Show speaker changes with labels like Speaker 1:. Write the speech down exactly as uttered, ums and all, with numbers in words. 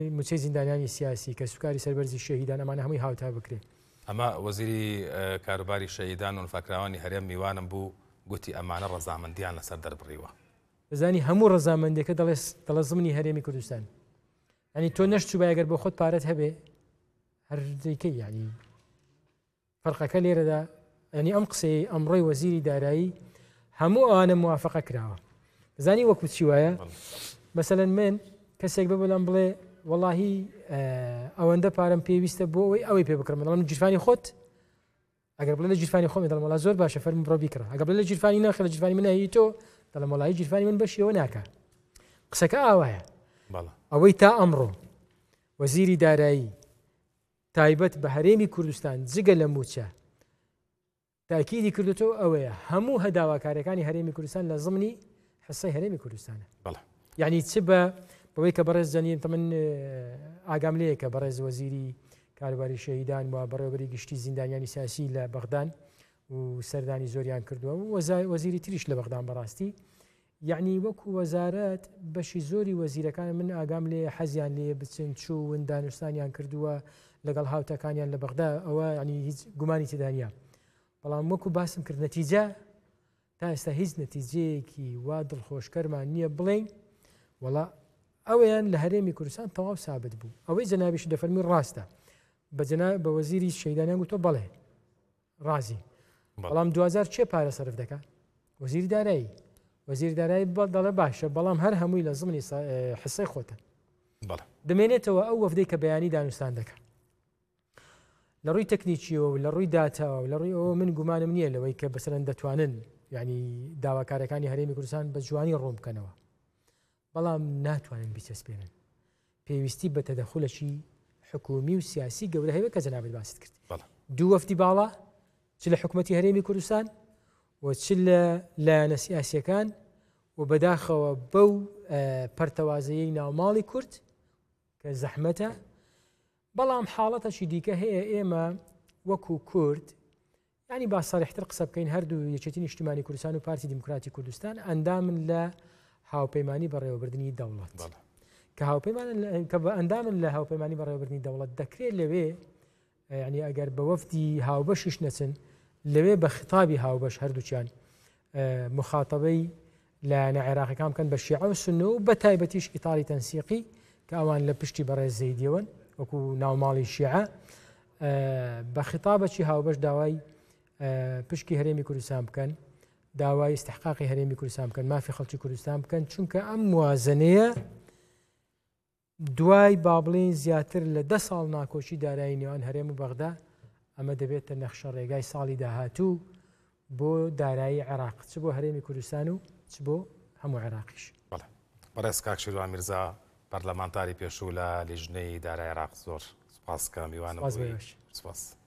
Speaker 1: موچەی زیندانیانی سیاسی کە سوکاری سەربەرزی شەهیدان ئەمانە هەمووی هاوتا بکرێ.
Speaker 2: ئەمە وەزیری کاروباری شەهیدان و فەقراوانی هەرێم میوانم بوو گوتی ئەمانە ڕەزامەندیان لەسەر دەربڕیوە.
Speaker 1: بزانی هەموو ڕەزامەندێکە دەڵێ زمانی هەرێمی کوردستان. ینی تۆ نەشت و باگەر بۆ خۆت پارەت هەبێ هەردەیکەی ینی فەرقەکە لێرەدا ینی ئەم قسەی ئەمڕۆی وەزیری دارایی هەموو ئەوانە موافقە کراوە. زانی وەکو چی وایە مەسەلەن من کەسێک بە بەڵام بڵێ وەڵاهی ئەوەندە پارەم پێویستە بۆ ئەوەی ئەوەی پێ بکڕم دەڵم جیرفانی خۆت ئەگەر بڵێ لە جیرفانی خۆمی دەڵم وڵا زۆر باشە فەرم بڕۆ بیکڕە ئەگەر بڵێ لە جیرفانی ناخێ لە جیرفانی من هەیە تۆ دەڵم وەڵاهی جیرفانی من بەشیەوە ناکە. قسەکە ئاوایە ئەوەی تا ئەمڕۆ وەزیری دارایی تایبەت بە هەرێمی کوردستان جگە لە موچە تاکیدی کردوتەوە ئەوەیە هەموو هەداواکارەکانی هەرێمی کوردستان لە زمانی حسەی هەرێمی کوردستانە. یعنی چ بە بەوەی کە بەڕێز جەنین من ئاگام لەیە کە بەڕێز وەزیری کاروباری شەهیدان و بەڕێوەبەری گشتی زیندانیانی سیاسی لە بەغدان و سەردانی زۆریان کردووە و وەزیری تریش لە بەغدان بەڕاستی یعنی وەکو وەزارەت بەشی زۆری وەزیرەکان من ئاگام لێ حەزیان لێ بچن چوون دانوستانیان کردووە لەگەڵ هاوتەکانیان لە بەغدا ئەوە ینی هیچ گومانی تێدانە. بەڵام وەکو باسم کرد نەتیجە تا ئێستا هیچ نەتیجەیەکی وا دڵخۆشکەرمان نییە بڵێن وەڵا ئەویان لە هەرێمی کوردستان تەواو سابت بوو. ئەوەی جەنابیش دەفەرمی ڕاستە بە وەزیری شەهیدانیان گوتۆ بەڵێ ڕازی بەڵام دوزار چێ پارە سەرف دەکە وەزیری دارایی وەزیری دارایی دەڵێ باشە بەڵام هەر هەمووی لە زمانی حسەی خۆتە دەمێنێتەوە ئەو وەفدەی کە بەیانی دانوستان دەکە لە ڕووی تەکنیکیەوە و لە ڕووی داتاوە لە ڕووی ئەوە من گومانم نییە لەوەی کە بەسەرەن دەتوانن ینی داواکارەکانی هەرێمی کوردستان بە جوانی ڕوون بکەنەوە بەڵام ناتوانن بیچەسپێنن پێویستی بە تەدەخولەکی حکومی و سیاسی گەورە هەیە کە جەنابەت باست کرد. دوو وەفدی باڵا چ لە حکوومەتی هەرێمی کوردستان و چ لە لایەنە سیاسیەکان و بەداخەوە بەو پەرتەوازەیەی ناوماڵی کورد کە زەحمەتە بەڵام حاڵەتەشی دیکە هەیە ئێمە وەکو کورد ینی با سەریحتر قسە بکەین هەردوو یەکێتی نیشتیمانی کوردستان و پارتی دیموکراتی کوردستان ئەندامن لە هاوپەیمانی بەڕێوەبردننی دەوڵەت کە کە بە ئەندامن لە هاوپەیمانی بەڕێوەبردننی دەوڵەت دەکرێت لەوێ ینی ئەگەر بە وەفدی هاوبەشیش نەچن لەوێ بە خیتابی هاوبەش هەردووچیان مخاتەبەی لایەنە عێراقیەکان بکەن بە شیعە و سونە و بە تایبەتیش ئیتاڵی تەنسیقی کە ئەوان لە پشتی بەڕێز زەیدیەوەن وەکو ناوماڵی شیعە بە خیتابەکی هاوبەش داوای پشکی هەرێمی کوردستان بکەن داوای استحقاقی هەرێمی کوردستان بکەن مافی خەڵکی کوردستان بکەن چونکە ئەم موازنەیە دوای با بڵێن زیاتر لە دە ساڵ ناکۆچی دارایی نێوان هەرێم و بەغدا ئەمە دەبێتە نەخشە ڕێگای ساڵی داهاتوو بۆ دارایی عێراق چ بۆ هەرێمی کوردستان و چ بۆ هەموو عێراقیش.
Speaker 2: بەڕێز کاک شیروان میرزا پەرلەمانتاری پێشوو لە لیژنەی دارایی عێراق زۆر سوپاس کە میوانم.
Speaker 1: سپاس.